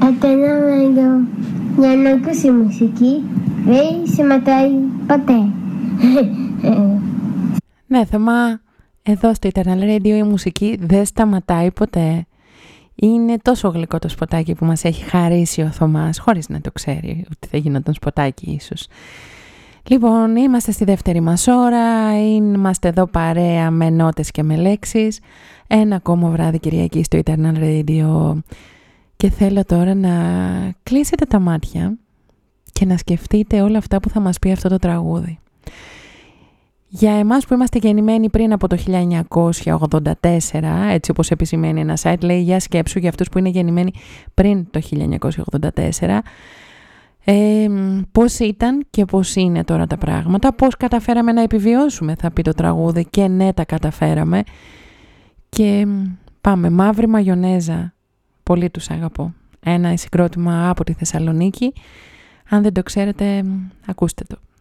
Ατενόμενο για να ακούσει μουσική δεν σταματάει ποτέ. Ναι, Θωμά, εδώ στο Eternal Radio η μουσική δεν σταματάει ποτέ. Είναι τόσο γλυκό το σποτάκι που μας έχει χαρίσει ο Θωμάς, χωρίς να το ξέρει ότι θα γινόταν σποτάκι ίσως. Λοιπόν, είμαστε στη δεύτερη μας ώρα, είμαστε εδώ παρέα με νότες και με λέξεις. Ένα ακόμα βράδυ Κυριακή στο Eternal Radio και θέλω τώρα να κλείσετε τα μάτια και να σκεφτείτε όλα αυτά που θα μας πει αυτό το τραγούδι. Για εμάς που είμαστε γεννημένοι πριν από το 1984, έτσι όπως επισημαίνει ένα site, λέει για σκέψου για αυτούς που είναι γεννημένοι πριν το 1984, πώς ήταν και πώς είναι τώρα τα πράγματα, πώς καταφέραμε να επιβιώσουμε, θα πει το τραγούδι, και ναι, τα καταφέραμε. Και πάμε, Μαύρη Μαγιονέζα, πολύ τους αγαπώ, ένα συγκρότημα από τη Θεσσαλονίκη. Αν δεν το ξέρετε, ακούστε το.